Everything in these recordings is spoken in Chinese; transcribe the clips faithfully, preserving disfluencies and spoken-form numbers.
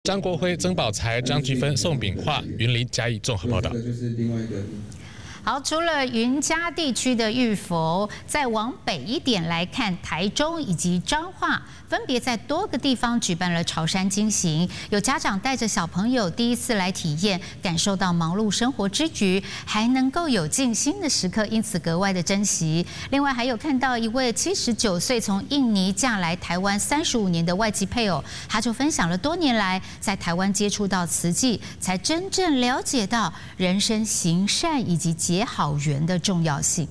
张国辉、曾宝才、张菊芬、宋炳化、云林嘉义综合报道。 这就是另外一个。 好，除了云嘉地区的玉佛，再往北一点来看，台中以及彰化分别在多个地方举办了潮山惊行，有家长带着小朋友第一次来体验，感受到忙碌生活之余，还能够有静心的时刻，因此格外的珍惜。另外还有看到一位七十九岁从印尼嫁来台湾三十五年的外籍配偶，他就分享了多年来在台湾接触到慈济，才真正了解到人生行善以及结好缘的重要性。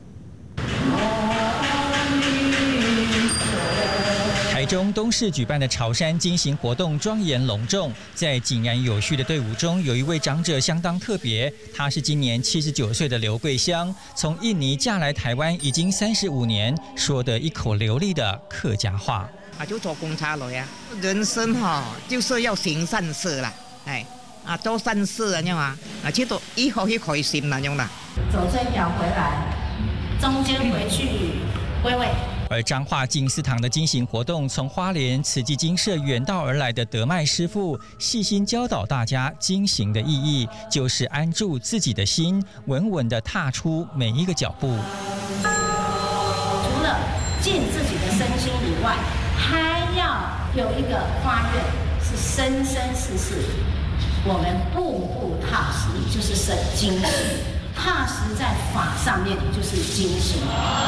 台中东市举办的潮山惊行活动庄严隆重，在井然有序的队伍中，有一位长者相当特别，他是今年七十九岁的刘桂香，从印尼嫁来台湾已经三十五年，说得一口流利的客家话。 啊，就做公差了呀。人生哈、哦、就是要行善事啦，哎。啊，做善事啊，样啊，啊，这都以后去开心那样啦。 走这条回来，中间回去归位。 而彰化静思堂的惊行活动，从花莲慈济精舍远道而来的德迈师父，细心教导大家惊行的意义，就是安住自己的心，稳稳地踏出每一个脚步。 除了尽自己的身心以外，还要有一个发愿，是生生世世。我们步步踏实，就是生精行；踏实在法上面，就是精行。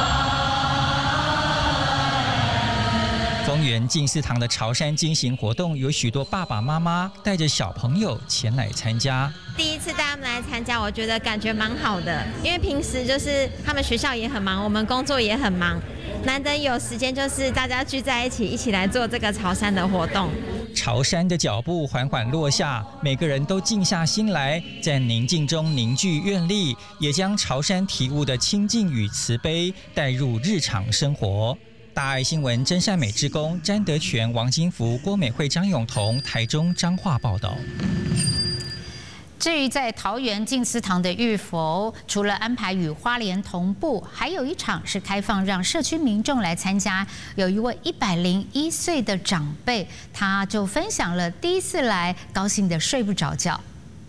丰原静思堂的潮山惊行活动，有许多爸爸妈妈带着小朋友前来参加。 第一次带他们来参加，我觉得感觉蛮好的，因为平时就是他们学校也很忙，我们工作也很忙，难得有时间，就是大家聚在一起，一起来做这个潮山的活动。 潮山的脚步缓缓落下，每个人都静下心来，在宁静中凝聚愿力，也将潮山体悟的清净与慈悲带入日常生活。大爱新闻真善美志工詹德全、王金福、郭美惠、张永彤，台中彰化报道。 至于在桃园静思堂的玉佛，除了安排与花莲同步，还有一场是开放让社区民众来参加。有一位一百零一岁的长辈，他就分享了第一次来，高兴得睡不着觉。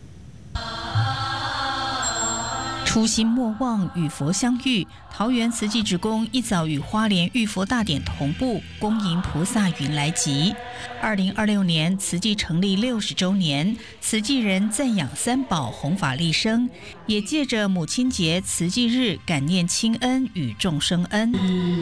初心莫忘，与佛相遇。桃园慈济职工一早与花莲玉佛大典同步，恭迎菩萨云来集。二零二六年慈济成立六十周年，慈济人赞扬三宝，弘法利生，也借着母亲节慈济日感念亲恩与众生恩。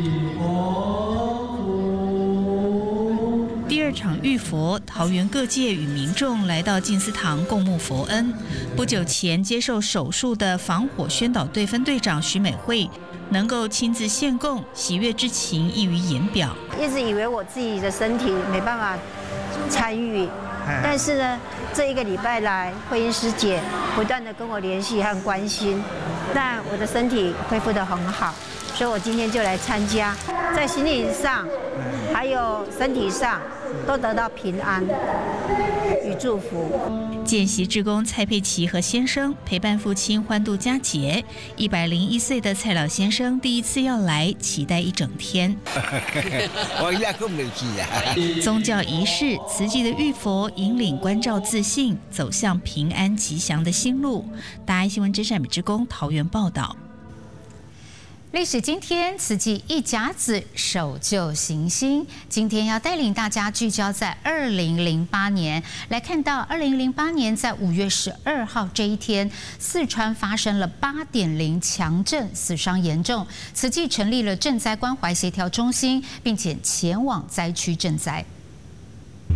第二场玉佛，桃园各界与民众来到静思堂共沐佛恩。不久前接受手术的防火宣导队分队长徐美惠，能够亲自献供，喜悦之情溢于言表。 一直以为我自己的身体没办法参与，但是呢，这一个礼拜来，慧英师姐不断的跟我联系和关心，那我的身体恢复得很好，所以我今天就来参加，在心灵上还有身体上都得到平安与祝福。 见习志工蔡佩琪和先生陪伴父亲欢度佳节，一百零一岁的蔡老先生第一次要来，期待一整天。 我一个没去啊。 宗教仪式，慈济的玉佛引领关照自信，走向平安吉祥的新路。大爱新闻真善美志工桃园报道。 历史今天，慈济一甲子守旧行新。今天要带领大家聚焦在二零零八年，来看到二零零八年在五月十二号这一天，四川发生了八点零强震，死伤严重。慈济成立了赈灾关怀协调中心，并且前往灾区赈灾。